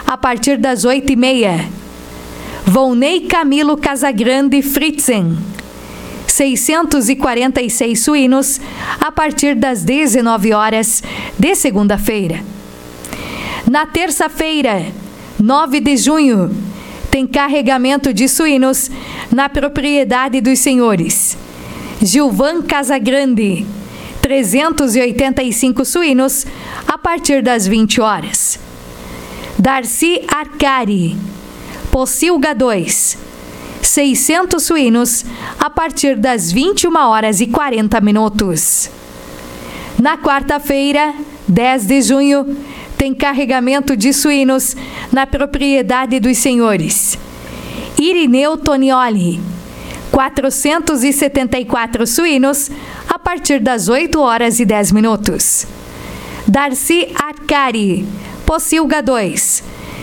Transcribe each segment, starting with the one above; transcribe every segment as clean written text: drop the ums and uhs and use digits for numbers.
a partir das 8h30. Volney Camilo Casagrande Fritzen, 646 suínos, a partir das 19 horas de segunda-feira. Na terça-feira, 9 de junho, tem carregamento de suínos na propriedade dos senhores Gilvan Casagrande, 385 suínos, a partir das 20 horas. Darcy Arcari, Pocilga 2, 600 suínos, a partir das 21h40. Na quarta-feira, 10 de junho, tem carregamento de suínos na propriedade dos senhores Irineu Tonioli, 474 suínos, a partir das 8h10. Darcy Arcari, Pocilga 2,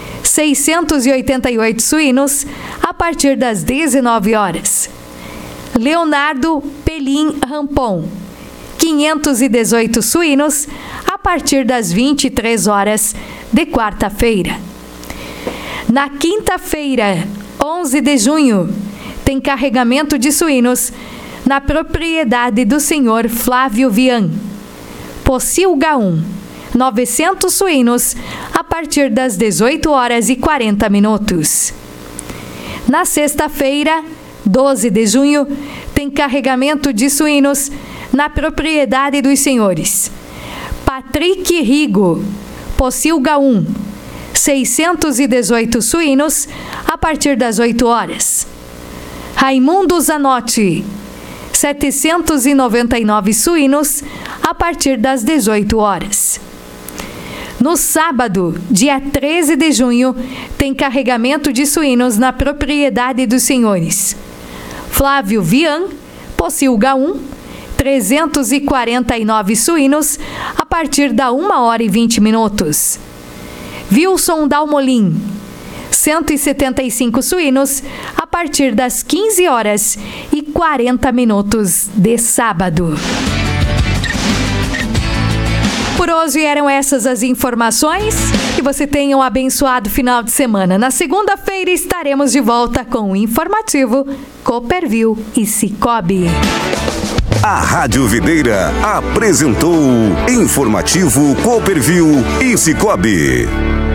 688 suínos, a partir das 19 horas. Leonardo Pelim Rampon, 518 suínos, a partir das 23 horas de quarta-feira. Na quinta-feira, 11 de junho, tem carregamento de suínos na propriedade do senhor Flávio Vian, Pocilga 1, 900 suínos, a partir das 18h40. Na sexta-feira, 12 de junho, tem carregamento de suínos na propriedade dos senhores Patrick Rigo, Pocilga 1, 618 suínos, a partir das 8 horas. Raimundo Zanotti, 799 suínos, a partir das 18 horas. No sábado, dia 13 de junho, tem carregamento de suínos na propriedade dos senhores Flávio Vian, Pocilga 1, 349 suínos, a partir da 1h20. Wilson Dalmolin, 175 suínos, a partir das 15h40 de sábado. Por hoje eram essas as informações. Que você tenha um abençoado final de semana. Na segunda-feira estaremos de volta com o informativo Cooperville e Cicobi. A Rádio Videira apresentou Informativo Cooperville e Cicobi.